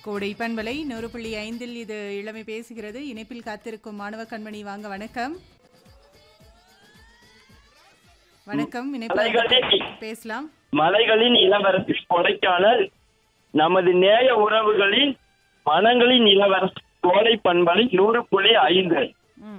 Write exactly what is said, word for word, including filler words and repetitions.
கோடை பண்பலை நூறு புள்ளி ஐந்தில் இது இளமை பேசுகிறது. இணைப்பில் காத்திருக்கும் மாணவ கண்மணி வாங்க. வணக்கம். வணக்கம். இணைப்பில் பேசலாம். மலைகளின் இளவரசி கொடைக்கானல், நமது நேய உறவுகளின் மனங்களின் இளவரசி கோடை பண்பலை நூறு புள்ளி ஐந்து.